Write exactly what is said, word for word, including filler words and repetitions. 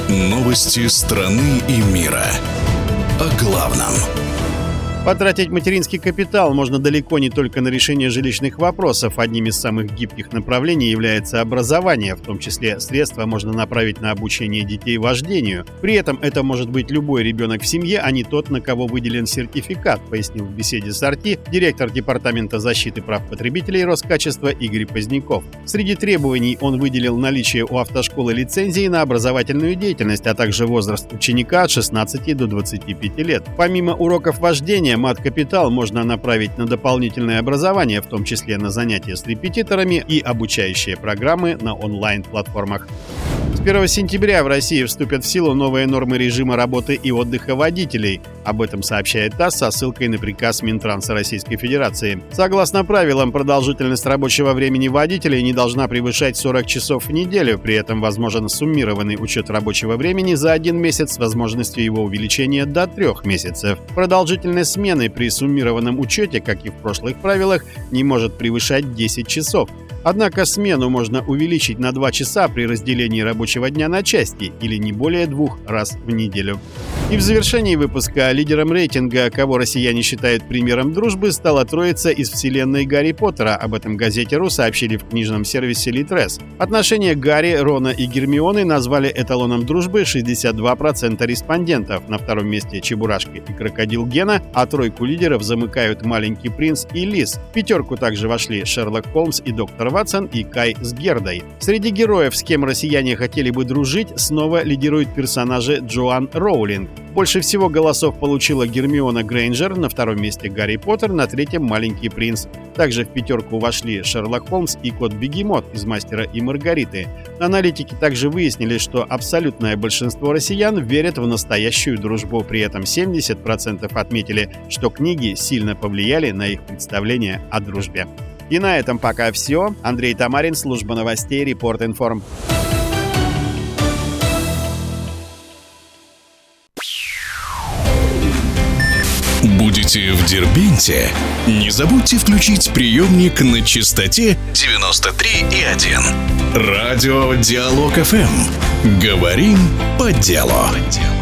Новости страны и мира. О главном. Потратить материнский капитал можно далеко не только на решение жилищных вопросов. Одним из самых гибких направлений является образование. В том числе средства можно направить на обучение детей вождению. При этом это может быть любой ребенок в семье, а не тот, на кого выделен сертификат, пояснил в беседе с Арти директор Департамента защиты прав потребителей Роскачества Игорь Поздняков. Среди требований он выделил наличие у автошколы лицензии на образовательную деятельность, а также возраст ученика от шестнадцати до двадцати пяти лет. Помимо уроков вождения, мат-капитал можно направить на дополнительное образование, в том числе на занятия с репетиторами и обучающие программы на онлайн-платформах. С первого сентября в России вступят в силу новые нормы режима работы и отдыха водителей. Об этом сообщает ТАСС со ссылкой на приказ Минтранса Российской Федерации. Согласно правилам, продолжительность рабочего времени водителей не должна превышать сорок часов в неделю. При этом возможен суммированный учет рабочего времени за один месяц с возможностью его увеличения до трех месяцев. Продолжительность смены при суммированном учете, как и в прошлых правилах, не может превышать десять часов. Однако смену можно увеличить на два часа при разделении рабочего дня на части или не более двух раз в неделю. И в завершении выпуска лидером рейтинга, кого россияне считают примером дружбы, стала троица из вселенной Гарри Поттера. Об этом газете.ру сообщили в книжном сервисе Литрес. Отношения Гарри, Рона и Гермионы назвали эталоном дружбы шестьдесят два процента респондентов. На втором месте Чебурашка и крокодил Гена, а тройку лидеров замыкают Маленький принц и Лис. В пятерку также вошли Шерлок Холмс и доктор Ватсон и Кай с Гердой. Среди героев, с кем россияне хотели бы дружить, снова лидируют персонажи Джоан Роулинг. Больше всего голосов получила Гермиона Грейнджер, на втором месте Гарри Поттер, на третьем Маленький принц. Также в пятерку вошли Шерлок Холмс и кот-бегемот из «Мастера и Маргариты». Аналитики также выяснили, что абсолютное большинство россиян верят в настоящую дружбу. При этом семьдесят процентов отметили, что книги сильно повлияли на их представление о дружбе. И на этом пока все. Андрей Тамарин, служба новостей, Репорт Информ. Будете в Дербенте? Не забудьте включить приемник на частоте девяносто три и один. Радио Диалог эф эм. Говорим по делу.